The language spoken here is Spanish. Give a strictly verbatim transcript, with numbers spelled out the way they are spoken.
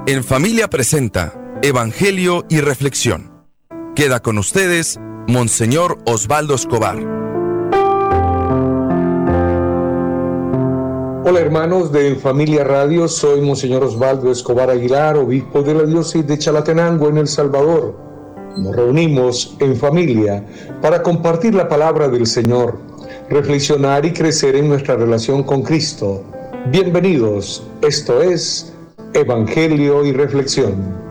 En Familia presenta Evangelio y Reflexión. Queda con ustedes Monseñor Osvaldo Escobar. Hola hermanos de En Familia Radio, soy Monseñor Osvaldo Escobar Aguilar, obispo de la diócesis de Chalatenango en El Salvador. Nos reunimos en familia para compartir la palabra del Señor, reflexionar y crecer en nuestra relación con Cristo. Bienvenidos, esto es Evangelio y Reflexión.